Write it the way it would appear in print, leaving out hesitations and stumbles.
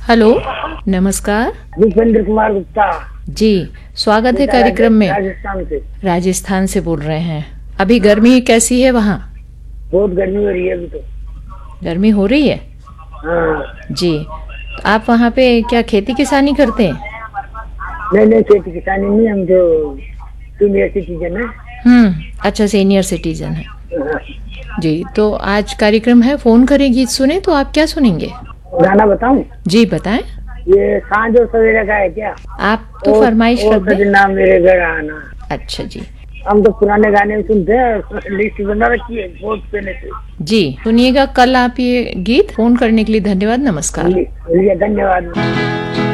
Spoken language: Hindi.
हेलो, नमस्कार। भूपेंद्र कुमार गुप्ता जी, स्वागत है कार्यक्रम में। राजस्थान से बोल रहे हैं। अभी गर्मी कैसी है वहाँ? बहुत गर्मी हो रही है अभी तो। गर्मी हो रही है? हाँ। जी, तो आप वहाँ पे क्या खेती किसानी करते हैं? नहीं, खेती किसानी नहीं, हम जो सीनियर सिटीजन है। अच्छा, सीनियर सिटीजन है। हाँ। जी, तो आज कार्यक्रम है फोन करें गीत सुने, तो आप क्या सुनेंगे? गाना बताऊं? जी बताएं। ये सांझ और सवेरे का है क्या? आप तो फरमाइश रख दें। सजना मेरे घर आना। अच्छा जी। हम तो पुराने गाने सुनते हैं, लिस्ट बना रखी है बहुत पहले से। जी सुनिएगा कल आप ये गीत। फोन करने के लिए धन्यवाद, नमस्कार। धन्यवाद।